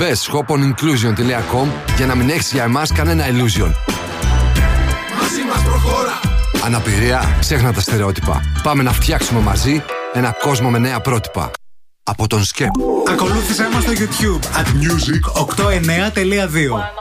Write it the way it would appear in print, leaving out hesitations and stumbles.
Μπες shoponinclusion.com για να μην έχεις για εμάς κανένα illusion. Μαζί μας προχώρα. Αναπηρία, ξέχνα τα στερεότυπα. Πάμε να φτιάξουμε μαζί ένα κόσμο με νέα πρότυπα. Από τον ΣΚΕΠ. Ακολούθησέ μας στο YouTube @music892.